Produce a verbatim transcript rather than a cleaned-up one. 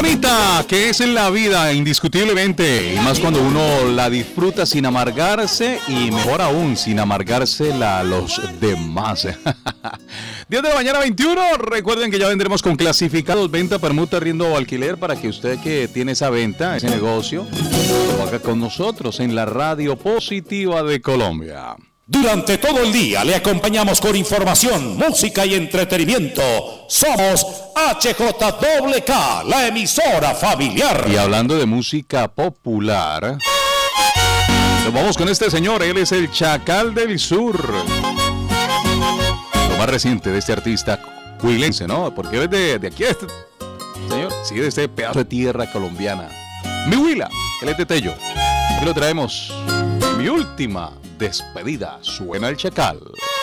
bonita que es en la vida, indiscutiblemente, y más cuando uno la disfruta sin amargarse y mejor aún sin amargarse a los demás. diez de la mañana, veintiuno. Recuerden que ya vendremos con clasificados, venta, permuta, arriendo o alquiler para que usted que tiene esa venta, ese negocio, lo haga con nosotros en la Radio Positiva de Colombia. Durante todo el día le acompañamos con información, música y entretenimiento. Somos H J W K, la emisora familiar. Y hablando de música popular, nos vamos con este señor. Él es el Chacal del Sur. Lo más reciente de este artista huilense, ¿no? Porque él es de, de aquí, este señor. Sí, de este pedazo de tierra colombiana. Mi Huila, él es de Tello. Aquí lo traemos. Mi última despedida. Suena el Chacal.